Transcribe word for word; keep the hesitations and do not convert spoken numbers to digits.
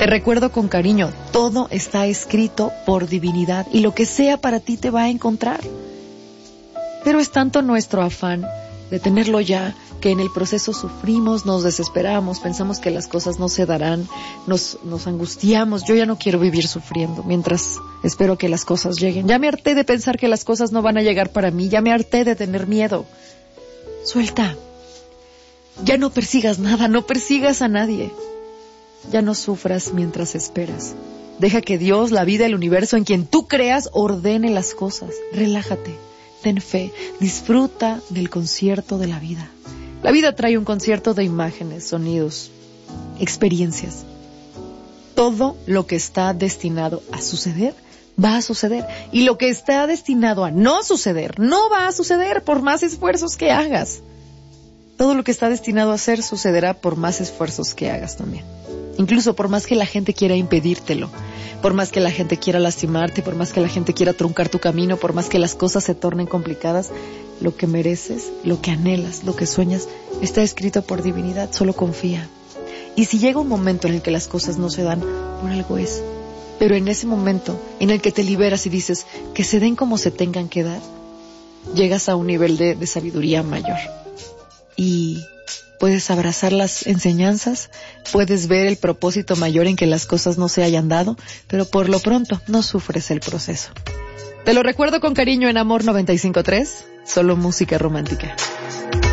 Te recuerdo con cariño, todo está escrito por divinidad y lo que sea para ti te va a encontrar. Pero es tanto nuestro afán de tenerlo ya, que en el proceso sufrimos, nos desesperamos, pensamos que las cosas no se darán, nos, nos angustiamos. Yo ya no quiero vivir sufriendo mientras espero que las cosas lleguen. Ya me harté de pensar que las cosas no van a llegar para mí, ya me harté de tener miedo. Suelta. Ya no persigas nada, no persigas a nadie. Ya no sufras mientras esperas. Deja que Dios, la vida, el universo, en quien tú creas, ordene las cosas. Relájate, ten fe, disfruta del concierto de la vida. La vida trae un concierto de imágenes, sonidos, experiencias. Todo lo que está destinado a suceder, va a suceder. Y lo que está destinado a no suceder, no va a suceder por más esfuerzos que hagas. Todo lo que está destinado a ser sucederá por más esfuerzos que hagas también. Incluso por más que la gente quiera impedírtelo, por más que la gente quiera lastimarte, por más que la gente quiera truncar tu camino, por más que las cosas se tornen complicadas, lo que mereces, lo que anhelas, lo que sueñas, está escrito por divinidad, solo confía. Y si llega un momento en el que las cosas no se dan, por algo es. Pero en ese momento en el que te liberas y dices que se den como se tengan que dar, llegas a un nivel de, de sabiduría mayor. Y puedes abrazar las enseñanzas, puedes ver el propósito mayor en que las cosas no se hayan dado, pero por lo pronto no sufres el proceso. Te lo recuerdo con cariño en Amor noventa y cinco punto tres, solo música romántica.